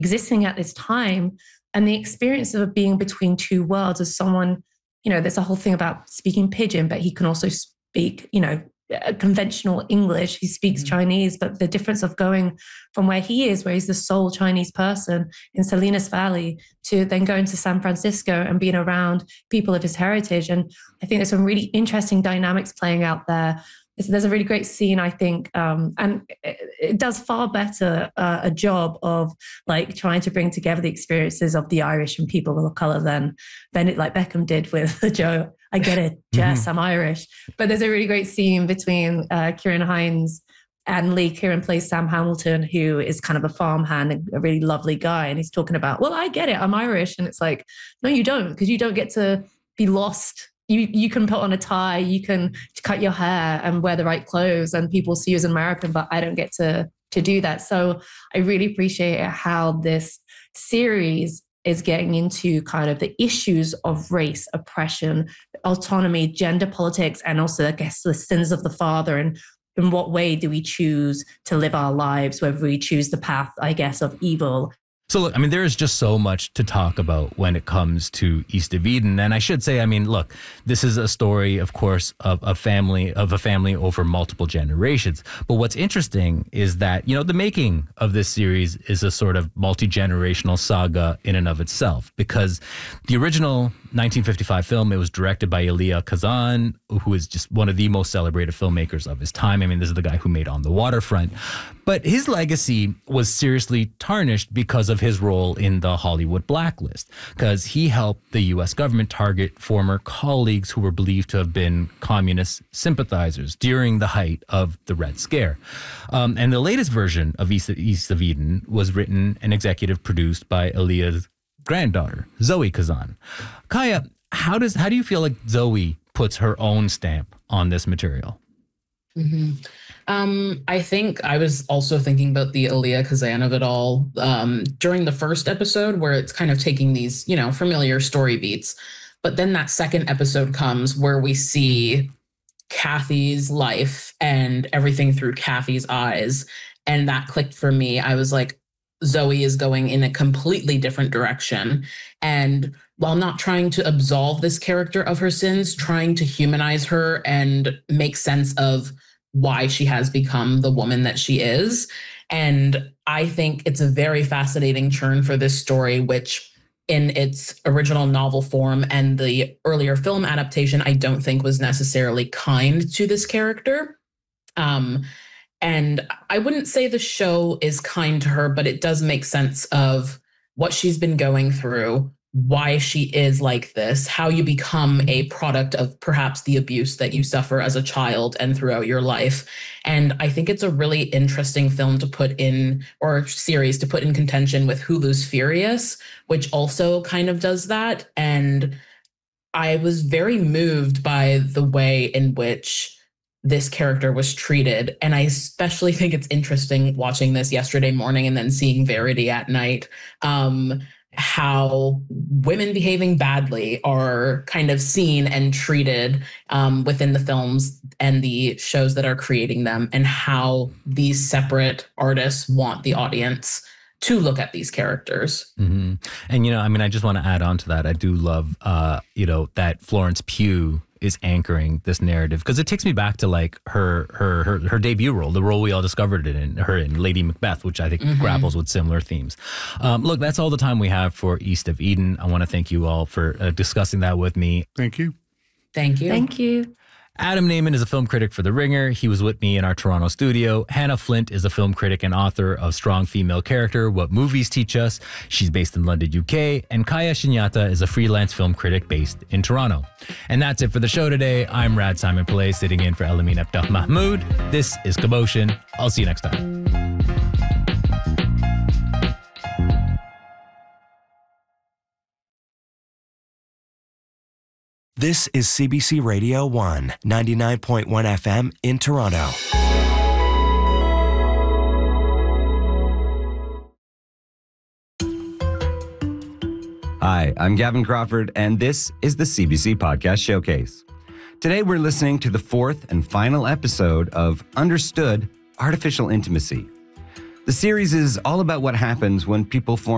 existing at this time and the experience of being between two worlds as someone, there's a whole thing about speaking pidgin, but he can also speak, conventional English. He speaks Chinese, but the difference of going from where he is, where he's the sole Chinese person in Salinas Valley, to then going to San Francisco and being around people of his heritage. And I think there's some really interesting dynamics playing out there. There's a really great scene, I think, and it does far better a job of like trying to bring together the experiences of the Irish and people of color than it like Beckham did with Joe. I get it, Jess, I'm Irish. But there's a really great scene between Ciarán Hinds and Lee. Ciarán plays Sam Hamilton, who is kind of a farmhand, a really lovely guy. And he's talking about, well, I get it, I'm Irish. And it's like, no, you don't, because you don't get to be lost. You can put on a tie, you can cut your hair and wear the right clothes and people see you as an American, but I don't get to do that. So I really appreciate how this series is getting into kind of the issues of race, oppression, autonomy, gender politics, and also, I guess, the sins of the father. And in what way do we choose to live our lives, whether we choose the path, I guess, of evil. So, look, I mean, there is just so much to talk about when it comes to East of Eden. And I should say, I mean, look, this is a story, of course, of a family over multiple generations. But what's interesting is that, the making of this series is a sort of multi-generational saga in and of itself, because the original 1955 film, it was directed by Elia Kazan, who is just one of the most celebrated filmmakers of his time. I mean, this is the guy who made On the Waterfront. But his legacy was seriously tarnished because of his role in the Hollywood blacklist, because he helped the U.S. government target former colleagues who were believed to have been communist sympathizers during the height of the Red Scare. And the latest version of East of Eden was written and executive produced by Elia's granddaughter, Zoe Kazan. Kaya, how do you feel like Zoe puts her own stamp on this material? I think I was also thinking about the Elia Kazan of it all during the first episode, where it's kind of taking these, familiar story beats. But then that second episode comes where we see Kathy's life and everything through Kathy's eyes. And that clicked for me. I was like, Zoe is going in a completely different direction. And while not trying to absolve this character of her sins, trying to humanize her and make sense of why she has become the woman that she is. And I think it's a very fascinating turn for this story, which in its original novel form and the earlier film adaptation, I don't think was necessarily kind to this character. And I wouldn't say the show is kind to her, but it does make sense of what she's been going through, why she is like this, how you become a product of perhaps the abuse that you suffer as a child and throughout your life. And I think it's a really interesting film to put in, or series to put in contention with Hulu's Furious, which also kind of does that. And I was very moved by the way in which this character was treated. And I especially think it's interesting watching this yesterday morning and then seeing Verity at night, how women behaving badly are kind of seen and treated within the films and the shows that are creating them, and how these separate artists want the audience to look at these characters. Mm-hmm. And, I just want to add on to that. I do love, that Florence Pugh is anchoring this narrative, because it takes me back to like her debut role, the role we all discovered it in Lady Macbeth, which I think grapples with similar themes. Look, that's all the time we have for East of Eden. I want to thank you all for discussing that with me. Thank you. Thank you. Thank you. Adam Naiman is a film critic for The Ringer. He was with me in our Toronto studio. Hannah Flint is a film critic and author of Strong Female Character, What Movies Teach Us. She's based in London, UK. And Kaya Shinyata is a freelance film critic based in Toronto. And that's it for the show today. I'm Rad Simon Pillay, sitting in for Elamin Abdel Mahmoud. This is Commotion. I'll see you next time. This is CBC Radio 1, 99.1 FM in Toronto. Hi, I'm Gavin Crawford, and this is the CBC Podcast Showcase. Today we're listening to the fourth and final episode of Understood: Artificial Intimacy. The series is all about what happens when people form